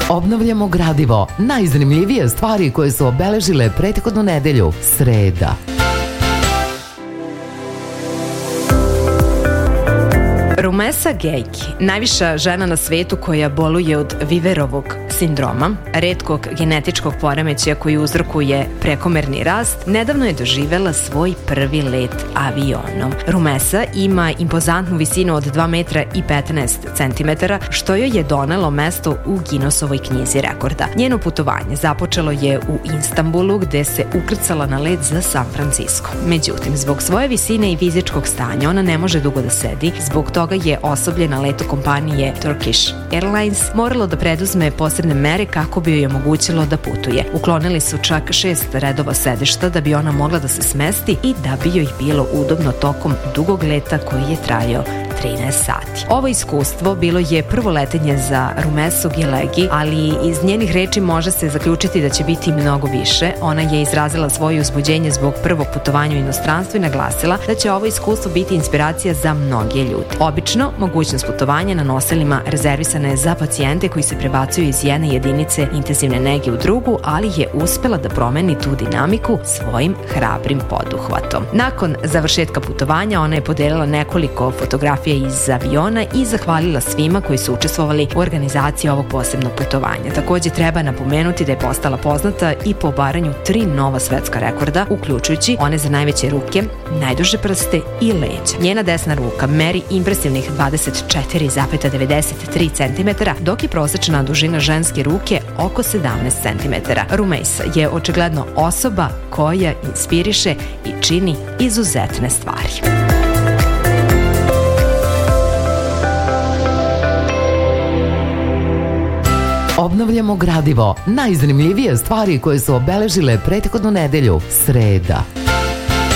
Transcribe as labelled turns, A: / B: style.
A: Obnavljamo gradivo, najzanimljivije stvari koje su obeležile prethodnu nedelju, sreda.
B: Rumesa Gejki, najviša žena na svetu koja boluje od Viverovog sindroma, retkog genetičkog poremećaja koji uzrokuje prekomerni rast, nedavno je doživela svoj prvi let avionom. Rumesa ima impozantnu visinu od 2 metra i 15 centimetara, što joj je donelo mesto u Guinnessovoj knjizi rekorda. Njeno putovanje započelo je u Istanbulu, gde se ukrcala na let za San Francisco. Međutim, zbog svoje visine i fizičkog stanja ona ne može dugo da sedi, zbog toga je osoblje na letu kompanije Turkish Airlines moralo da preduzme posebne mere kako bi joj omogućilo da putuje. Uklonili su čak 6 redova sedišta da bi ona mogla da se smesti i da bi joj bilo udobno tokom dugog leta koji je trajao 13 sati. Ovo iskustvo bilo je prvo letenje za Rumesu Gilegi, ali iz njenih reči može se zaključiti da će biti mnogo više. Ona je izrazila svoje uzbuđenje zbog prvog putovanja u inostranstvo i naglasila da će ovo iskustvo biti inspiracija za mnoge ljude. Obično, mogućnost putovanja na noselima rezervisana je za pacijente koji se prebacuju iz jedne jedinice intenzivne nege u drugu, ali je uspela da promeni tu dinamiku svojim hrabrim poduhvatom. Nakon završetka putovanja ona je podelila nekoliko fotografija iz aviona i zahvalila svima koji su učestvovali u organizaciji ovog posebnog putovanja. Takođe treba napomenuti da je postala poznata i po obaranju 3 nova svetska rekorda, uključujući one za najveće ruke, najduže prste i leđa. Njena desna ruka meri impresivnih 24,93 cm, dok je prosečna dužina ženske ruke oko 17 cm. Rumesa je očigledno osoba koja inspiriše i čini izuzetne stvari.
A: Obnavljamo gradivo, najzanimljivije stvari koje su obeležile prethodnu nedelju, sreda.